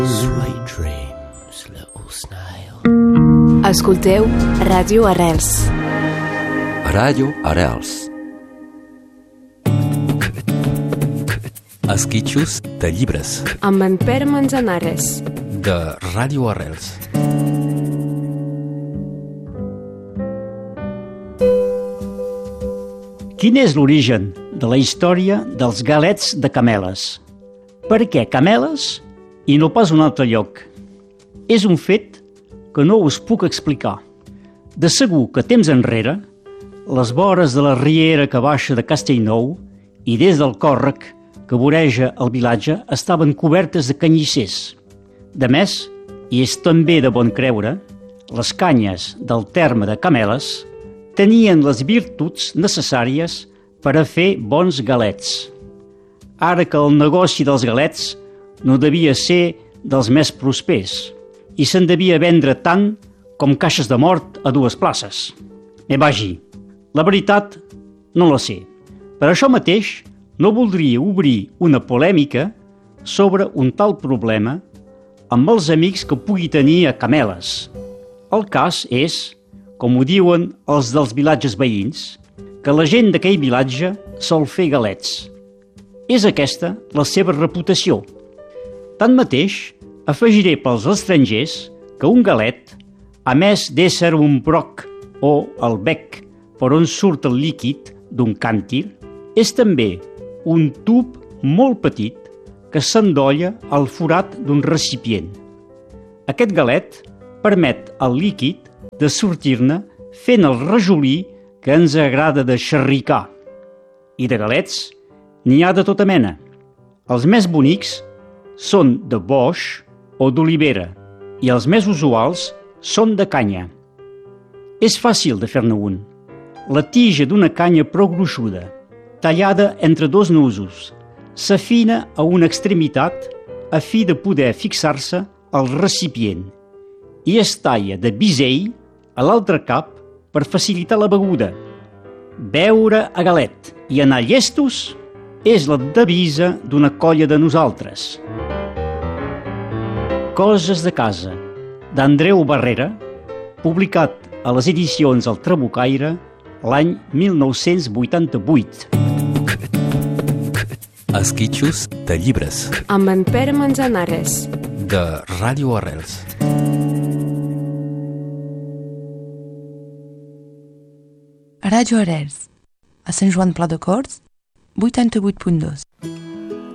Sweet dreams, little snail. Escolteu Ràdio Arrels. Ràdio Arrels. Esquitxos de llibres. Amb en Pere Manzanares. De Ràdio Arrels. Quin és l'origen de la història dels galets de Cameles? Per què Cameles i no pas un altre lloc? És un fet que no us puc explicar. De segur que temps enrere, les vores de la riera que baixa de Castellnou i des del còrrec que voreja el vilatge estaven cobertes de canyissers. De més, i és també de bon creure, les canyes del terme de Cameles tenien les virtuts necessàries per a fer bons galets. Ara que el negoci dels galets no devia ser dels més prospers i se'n devia vendre tant com caixes de mort a 2 places. Vagi, la veritat no la sé. Per això mateix no voldria obrir una polèmica sobre un tal problema amb els amics que pugui tenir a Cameles. El cas és, com ho diuen els dels vilatges veïns, que la gent d'aquell vilatge sol fer galets. És aquesta la seva reputació. Tanmateix, afegiré pels estrangers que un galet, a més d'ésser un broc o el bec per on surt el líquid d'un càntir, és també un tub molt petit que s'endolla al forat d'un recipient. Aquest galet permet al líquid de sortir-ne fent el rajolí que ens agrada de xerricar. I de galets n'hi ha de tota mena. Els més bonics són de boix o d'olivera i els més usuals són de canya. És fàcil de fer-ne un. La tija d'una canya prou gruixuda, tallada entre 2 nusos, s'afina a una extremitat a fi de poder fixar-se al recipient i es talla de bisell a l'altre cap per facilitar la beguda. Beure a galet i anar llestos és la devisa d'una colla de nosaltres. Coses de casa, d'Andreu Barrera, publicat a les edicions El Trabucaire l'any 1988. Esquitxos de llibres. Amb en Pere Manzanares. De Ràdio Arrels. Ràdio Arrels, a Sant Joan Pla de Corts, 88.2.